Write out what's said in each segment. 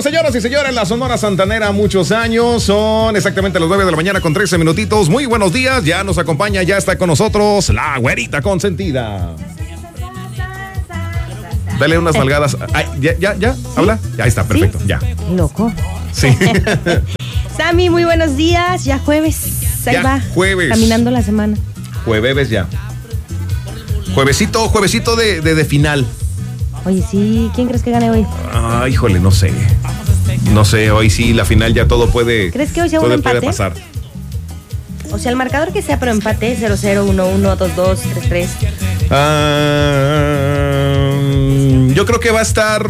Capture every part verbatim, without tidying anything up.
Bueno, señoras y señores, la Sonora Santanera, muchos años. Son exactamente las nueve de la mañana con trece minutitos. Muy buenos días. Ya nos acompaña, ya está con nosotros la güerita consentida. Dale unas nalgadas. Ay, ya, ya, ya, ¿sí? Habla. Ya está, perfecto, ¿sí? Ya. Loco. Sí. Sammy, muy buenos días. Ya jueves. Ahí ya, va. Jueves. Caminando la semana. Jueves ya. Juevesito, juevesito de, de, de final. Oye, sí, ¿quién crees que gane hoy? Ah, híjole, no sé. No sé, hoy sí, la final ya todo puede. ¿Crees que hoy sea un puede, empate? puede pasar. O sea, el marcador que sea, pero empate, cero cero, uno uno, dos dos, tres tres. Ah, yo creo que va a estar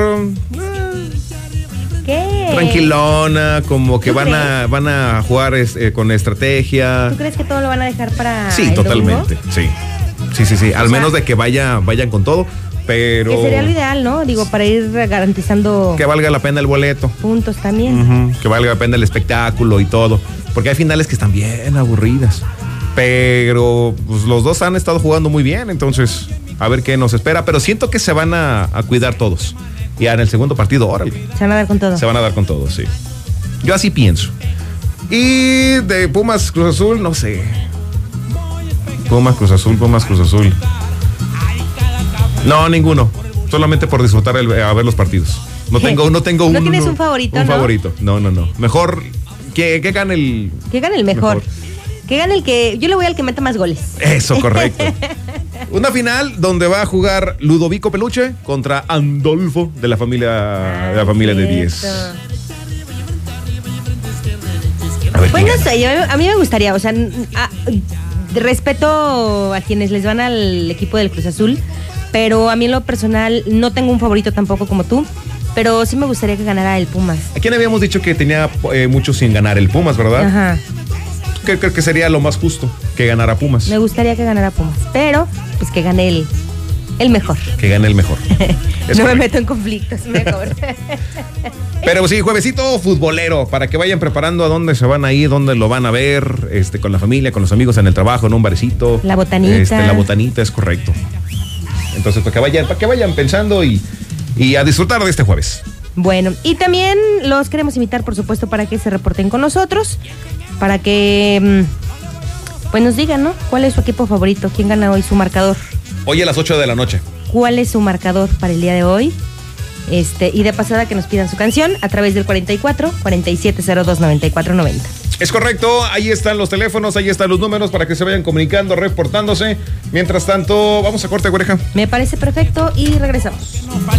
¿qué? tranquilona, como que van crees? a van a jugar eh, con estrategia. ¿Tú crees que todo lo van a dejar para Sí, el totalmente, domingo? sí. Sí, sí, sí, al O menos sea, de que vaya, vayan con todo, pero que sería lo ideal, ¿no? Digo, para ir garantizando que valga la pena el boleto. puntos también. Uh-huh, que valga la pena el espectáculo y todo. Porque hay finales que están bien aburridas. Pero pues, los dos han estado jugando muy bien, entonces a ver qué nos espera. Pero siento que se van a, a cuidar todos. Y en el segundo partido, órale. Se van a dar con todo. Se van a dar con todo, sí. Yo así pienso. Y de Pumas Cruz Azul, no sé. Pumas Cruz Azul, Pumas Cruz Azul. No, ninguno. Solamente por disfrutar el, a ver los partidos. No tengo, no tengo ¿No un. tienes un favorito, Un no? favorito. No, no, no. Mejor que, que gane el. Que gane el mejor. mejor. Que gane el que. Yo le voy al que meta más goles. Eso, correcto. Una final donde va a jugar Ludovico Peluche contra Andolfo de la familia, de la familia de diez. A ver, Pues no sé, yo, a mí me gustaría, o sea, a, respeto a quienes les van al equipo del Cruz Azul, pero a mí en lo personal no tengo un favorito tampoco como tú, pero sí me gustaría que ganara el Pumas. ¿A quién habíamos dicho que tenía eh, mucho sin ganar el Pumas, verdad? Ajá. Creo, creo que sería lo más justo que ganara Pumas. Me gustaría que ganara Pumas, pero pues que gane el, el mejor. Que gane el mejor. No me meto en conflictos, mejor. Pero sí, juevesito futbolero, para que vayan preparando a dónde se van a ir, dónde lo van a ver, este, con la familia, con los amigos en el trabajo, en un barecito. La botanita. Este, la botanita, es correcto. Entonces, para que vayan, para que vayan pensando y, y a disfrutar de este jueves. Bueno, y también los queremos invitar, por supuesto, para que se reporten con nosotros, para que pues nos digan, ¿no? ¿Cuál es su equipo favorito? ¿Quién gana hoy? Su marcador. Hoy a las ocho de la noche. ¿Cuál es su marcador para el día de hoy? Este, y de pasada que nos pidan su canción a través del cuarenta y cuatro, cuarenta y siete cero dos, noventa y cuatro noventa. Es correcto, ahí están los teléfonos, ahí están los números para que se vayan comunicando, reportándose. Mientras tanto, vamos a corte, güereja. Me parece perfecto y regresamos.